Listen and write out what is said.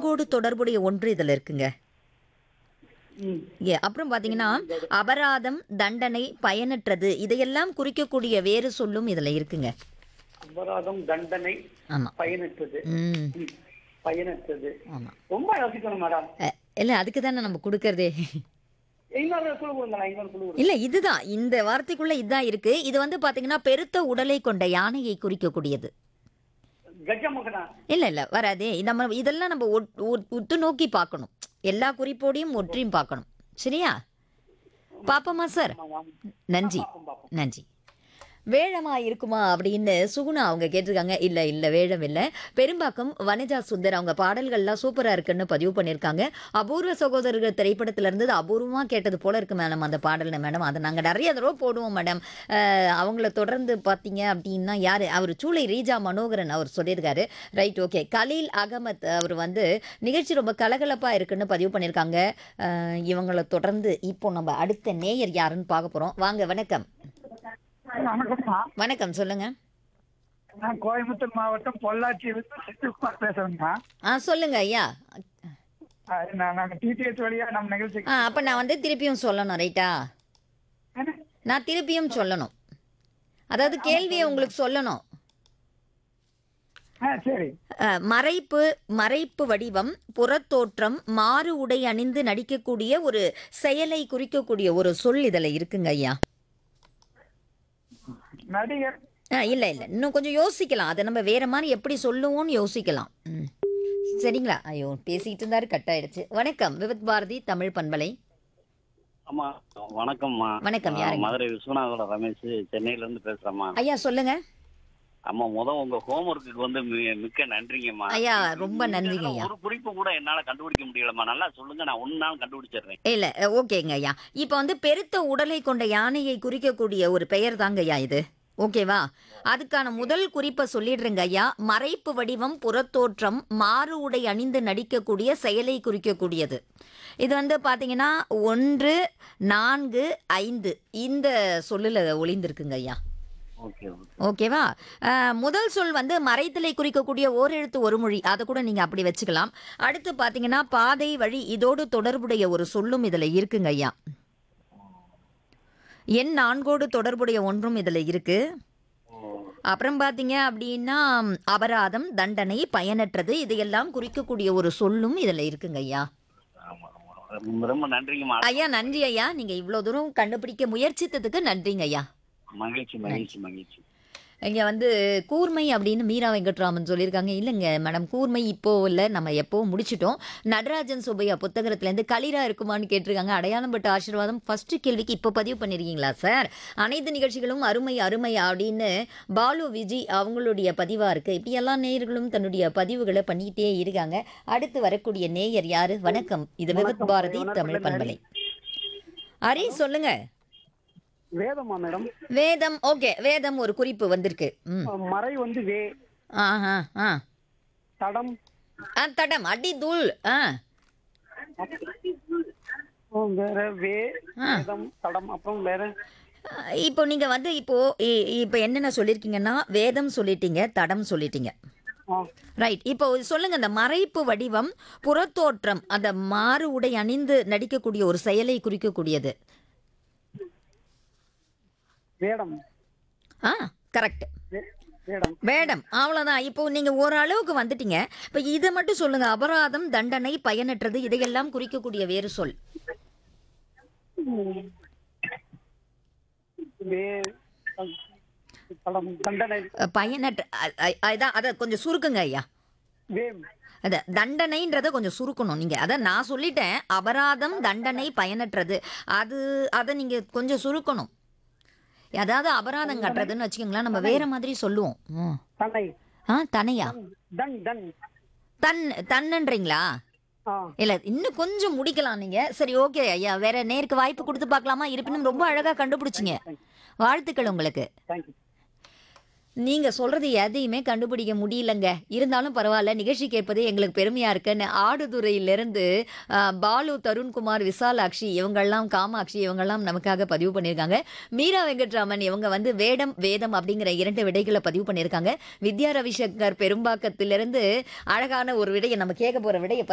நான்கோடு தொடர்புடைய ஒன்று இதுல இருக்குங்க. ம். அப்புறம் பாத்தீங்கன்னா அபராதம், தண்டனை, பயனற்றது இதையெல்லாம் குறிக்கக்கூடிய வேறு சொல்லும் இதுல இருக்குங்க. அபராதம், தண்டனை, ஆமா. பயனற்றது. ம். ம். பயனற்றது. ஆமா. ரொம்ப யோசிக்கணும் மேடம். இல்ல அதுக்கு தானே நம்ம கொடுக்கறதே. இன்னொரு குழு கொடுங்களா, இன்னொரு குழு கொடுங்க. இல்ல இதுதான் இந்த வார்த்தைக்குள்ள இதுதான் இருக்கு. இது வந்து பாத்தீங்கன்னா பெருத்த உடலை கொண்ட யானையை குறிக்கக்கூடியது. கஜமுகனா. இல்ல வராதே. நம்ம இதெல்லாம் நம்ம உத்து நோக்கி பார்க்கணும். எல்லா குறிப்போடையும் ஒற்றியும் பார்க்கணும். சரியா? பாப்போமா சார்? நன்றி. பாப்போம் பாப்போம். நன்றி. வேழமா இருக்குமா அப்படின்னு சுகுணா அவங்க கேட்டிருக்காங்க. இல்ல வேழம் இல்லை. பெரும்பாக்கம் வனஜா சுந்தர் அவங்க பாடல்கள்லாம் சூப்பரா இருக்குன்னு பதிவு பண்ணியிருக்காங்க. அபூர்வ சகோதரர்கள் திரைப்படத்துல இருந்து அபூர்வமா கேட்டது போல இருக்கு மேடம் அந்த பாடல் மேடம். அதை நாங்கள் நிறைய தடவை போடுவோம் மேடம். அவங்கள தொடர்ந்து பார்த்தீங்க அப்படின்னா யாரு அவர் சூளை ரீஜா மனோகரன் அவர் சொல்லியிருக்காரு. Right, okay. கலீல் அகமத் அவர் வந்து நிகழ்ச்சி ரொம்ப கலகலப்பா இருக்குன்னு பதிவு பண்ணியிருக்காங்க. இவங்களை தொடர்ந்து இப்போ நம்ம அடுத்த நேயர் யாருன்னு பார்க்க போறோம். வாங்க, வணக்கம். வணக்கம்மா. வணக்கம், சொல்லுங்க. நான் கோயம்புத்தூர் மாவட்டம் பொள்ளாச்சியிலிருந்து செந்தில்குமார் பேசுறேங்கம்மா. சொல்லுங்க ஐயா. நாங்க டிடிஎச் வழியா நம்ம நிகழ்ச்சி. அப்ப நான் வந்து திருப்பியும் சொல்லணும், ரைட்டா? நான் திருப்பியும் சொல்லணும், அதாவது கேள்வியை உங்களுக்கு சொல்லணும். சரி. மறைப்பு வடிவம், புறத்தோற்றம், மாறு உடை அணிந்து நடிக்கக்கூடிய ஒரு செயலை குறிக்கக்கூடிய ஒரு சொல் இதுல இருக்குங்க ஐயா. நடிகர். இல்ல இன்னும் கொஞ்சம் யோசிக்கலாம். அதை நம்ம வேற மாதிரி எப்படி சொல்லுவோம்னு யோசிக்கலாம். சரிங்களா? ஐயோ, பேசிக்கிட்டு இருந்தாரு, கட் ஆயிடுச்சு. வணக்கம், விவித் பாரதி தமிழ் பண்பலை. அம்மா வணக்கம்மா. வணக்கம், யாருங்க? மதுரை விஸ்வநாதோட ரமேஷ், சென்னையில இருந்து பேசுறேம்மா. ஐயா சொல்லுங்க. அம்மா உங்க ஹோம்ஒர்க்கு வந்து மிக்க நன்றிங்கம்மா. ஐயா ரொம்ப நன்றிங்க ஐயா. ஒரு குறிப்பு கூட என்னால கண்டுபிடிக்க முடியலம்மா. நல்லா சொல்லுங்க, நான் ஒன்னு நாள் கண்டுபிடிச்சிடுறேன். இல்ல, ஓகேங்க ஐயா. இப்போ வந்து பெருத்த உடலை கொண்ட யானையை குறிக்கக்கூடிய ஒரு பெயர் தாங்க ஐயா இது. ஓகேவா? அதுக்கான முதல் குறிப்பை சொல்லிடுறேங்க ஐயா. மறைப்பு வடிவம், புறத்தோற்றம், மாறு உடை அணிந்து நடிக்கக்கூடிய செயலை குறிக்கக்கூடியது. இது வந்து பார்த்தீங்கன்னா 1, 4, 5 இந்த சொல்லில் ஒளிந்திருக்குங்க ஐயா. ஓகேவா? முதல் சொல் வந்து மறைத்தலை குறிக்கக்கூடிய ஓரெழுத்து ஒரு மொழி, அதை கூட நீங்க அப்படி வச்சுக்கலாம். அடுத்து பாத்தீங்கன்னா பாதை, வழி இதோடு தொடர்புடைய ஒரு சொல்லும் இதுல இருக்குங்க ஐயா. எண் 4ஓடு தொடர்புடைய ஒன்றும் இதுல இருக்கு. அப்புறம் பாத்தீங்க அப்படின்னா அபராதம், தண்டனை, பயனற்றது இதையெல்லாம் குறிக்கக்கூடிய ஒரு சொல்லும் இதுல இருக்குங்க ஐயா. ரொம்ப நன்றிங்கம்மா. ஐயா நன்றி ஐயா. நீங்க இவ்வளவு தூரம் கண்டுபிடிக்க முயற்சித்ததுக்கு நன்றிங்க ஐயா. மகிழ்ச்சி. இங்கே வந்து கூர்மை அப்படின்னு மீரா வெங்கட்ராமன் சொல்லியிருக்காங்க. இல்லைங்க மேடம், கூர்மை இப்போ இல்லை, நம்ம எப்போ முடிச்சிட்டோம். நடராஜன் சுபையா புத்தகத்துலேருந்து களிரா இருக்குமான்னு கேட்டிருக்காங்க. அடையாளம் பட்ட ஆசீர்வாதம் ஃபர்ஸ்ட் கேள்விக்கு இப்போ பதிவு பண்ணியிருக்கீங்களா சார்? அனைத்து நிகழ்ச்சிகளும் அருமை அப்படின்னு பாலு விஜி அவங்களுடைய பதிவாக இருக்குது. இப்படி எல்லா நேயர்களும் தன்னுடைய பதிவுகளை பண்ணிக்கிட்டே இருக்காங்க. அடுத்து வரக்கூடிய நேயர் யாரு? வணக்கம், இது விவித் பாரதி தமிழ் பண்பலை. ஹரி சொல்லுங்க. வேதமா மேடம்? வேதம், ஓகே. வேதம் ஒரு குறிப்பு வந்திருக்கு. மறை வந்து வே. தடம். தடம், அடி தூள். வேற வேதம், தடம், அப்புறம் வேற. இப்போ நீங்க வந்து இப்போ என்னென்ன சொல்லியிருக்கீங்கன்னா வேதம் சொல்லிட்டீங்க, தடம் சொல்லிட்டீங்க. ரைட். இப்போ சொல்லுங்க, இந்த மறைப்பு வடிவம், புறத்தோற்றம், அந்த மாறு உடை அணிந்து நடிக்கக்கூடிய ஒரு செயலை குறிக்கக்கூடியது. வேடம். கரெக்ட், வேடம். அவ்வளவுதான். இப்போ நீங்க ஓரளவுக்கு வந்துட்டீங்க. இப்ப இதை மட்டும் சொல்லுங்க. அபராதம், தண்டனை, பயனற்றது இதையெல்லாம் குறிக்கக்கூடிய வேறு சொல். பயனற்ற, அத கொஞ்சம் சுருக்குங்க ஐயா. அத தண்டனைன்றத கொஞ்சம் சுருக்கணும் நீங்க. அத நான் சொல்லிட்டேன், அபராதம், தண்டனை, பயனற்றது. அதை நீங்க கொஞ்சம் சுருக்கணும். அதாவது அபராதம் கட்டுறதுன்னு வச்சுக்கோங்களேன், நம்ம வேற மாதிரி சொல்லுவோம். தனையா? தன்னுன்றீங்களா? இல்ல, இன்னும் கொஞ்சம் முடிக்கலாம் நீங்க. சரி, ஓகே ஐயா. வேற நேருக்கு வாய்ப்பு கொடுத்து பார்க்கலாமா? இருப்பினும் ரொம்ப அழகா கண்டுபிடிச்சிங்க. வாழ்த்துக்கள் உங்களுக்கு. நீங்க சொல்றது எதையுமே கண்டுபிடிக்க முடியலங்க. இருந்தாலும் பரவாயில்ல, நிகழ்ச்சி கேட்பது எங்களுக்கு பெருமையா இருக்குன்னு ஆடுதுறையிலிருந்து பாலு, தருண்குமார், விசாலாட்சி இவங்கெல்லாம், காமாட்சி இவங்கெல்லாம் நமக்காக பதிவு பண்ணியிருக்காங்க. மீரா வெங்கட்ராமன் இவங்க வந்து வேடம், வேதம் அப்படிங்கிற 2 விடைகளை பதிவு பண்ணியிருக்காங்க. வித்யா ரவிசங்கர் பெரும்பாக்கத்திலிருந்து அழகான ஒரு விடையை, நம்ம கேட்க போற விடையை